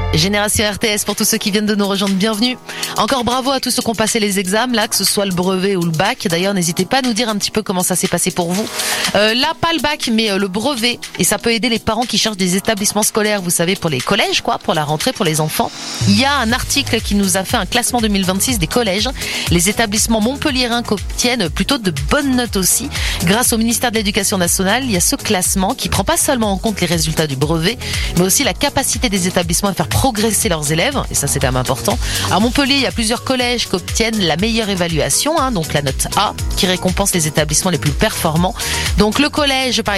Génération RTS pour tous ceux qui viennent de nous rejoindre, bienvenue. Encore bravo à tous ceux qui ont passé les examens, là, que ce soit le brevet ou le bac. D'ailleurs, n'hésitez pas à nous dire un petit peu comment ça s'est passé pour vous. Là, pas le bac, mais le brevet. Et ça peut aider les parents qui cherchent des établissements scolaires, vous savez, pour les collèges, quoi, pour la rentrée, pour les enfants. Il y a un article qui nous a fait un classement 2026 des collèges. Les établissements montpelliérains obtiennent plutôt de bonnes notes aussi. Grâce au ministère de l'Éducation nationale, il y a ce classement qui prend pas seulement en compte les résultats du brevet, mais aussi la capacité des établissements à faire progresser leurs élèves, et ça c'est quand même important. À Montpellier, il y a plusieurs collèges qui obtiennent la meilleure évaluation, donc la note A, qui récompense les établissements les plus performants. Donc le collège, par